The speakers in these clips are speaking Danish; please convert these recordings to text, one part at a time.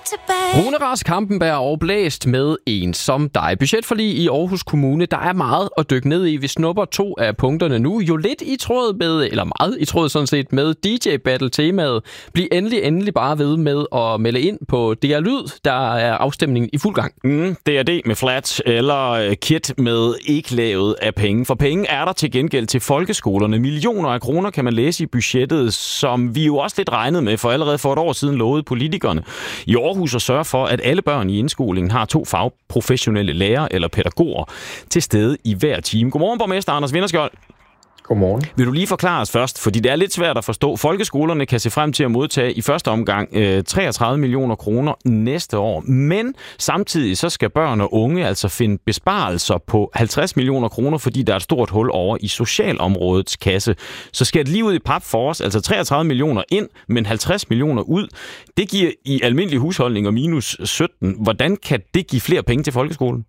Rune Rask Kampenberg overblæst med En som dig. Budgetforlig i Aarhus Kommune. Der er meget at dykke ned i. Vi snupper 2 af punkterne nu. Jo lidt i tråd med, eller meget i tråd sådan set, med DJ Battle temaet. Bliv endelig bare ved med at melde ind på DR Lyd. Der er afstemningen i fuld gang. DRD med flat eller kit med ikke lavet af penge. For penge er der til gengæld til folkeskolerne. Millioner af kroner kan man læse i budgettet, som vi jo også lidt regnede med, for allerede for et år siden lovede politikerne i Aarhus at sørge for, at alle børn i indskolingen har 2 fagprofessionelle lærere eller pædagoger til stede i hver time. Godmorgen, borgmester Anders Vinderskjold. Godmorgen. Vil du lige forklare os først, fordi det er lidt svært at forstå. Folkeskolerne kan se frem til at modtage i første omgang 33 millioner kroner næste år, men samtidig så skal børn og unge altså finde besparelser på 50 millioner kroner, fordi der er et stort hul over i socialområdets kasse. Så skal det lige ud i pap for os, altså 33 millioner ind, men 50 millioner ud. Det giver i almindelige husholdninger minus 17. Hvordan kan det give flere penge til folkeskolen?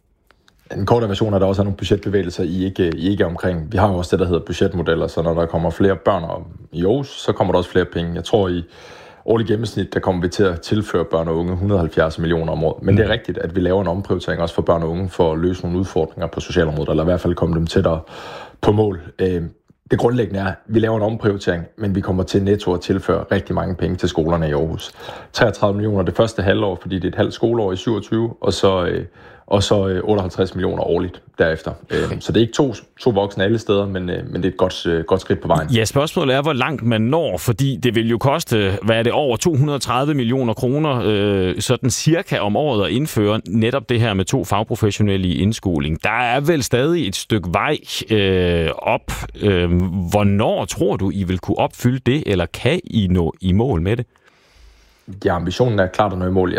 En kortere version er der også nogle budgetbevægelser, I ikke er omkring. Vi har jo også det, der hedder budgetmodeller, så når der kommer flere børn i Aarhus, så kommer der også flere penge. Jeg tror, i årlig gennemsnit, der kommer vi til at tilføre børn og unge 170 millioner om året. Men det er rigtigt, at vi laver en omprioritering også for børn og unge, for at løse nogle udfordringer på socialområdet, eller i hvert fald komme dem tættere på mål. Det grundlæggende er, at vi laver en omprioritering, men vi kommer til netto at tilføre rigtig mange penge til skolerne i Aarhus. 33 millioner det første halvår, fordi det er et halvt skoleår i 27, og så 58 millioner årligt derefter. Så det er ikke to voksne alle steder, men det er et godt skridt på vejen. Ja, spørgsmålet er, hvor langt man når, fordi det vil jo koste, hvad er det, over 230 millioner kroner, sådan cirka om året at indføre netop det her med 2 fagprofessionelle i indskoling. Der er vel stadig et stykke vej op. Hvornår tror du, I vil kunne opfylde det, eller kan I nå i mål med det? Ja, ambitionen er klart at nå i mål.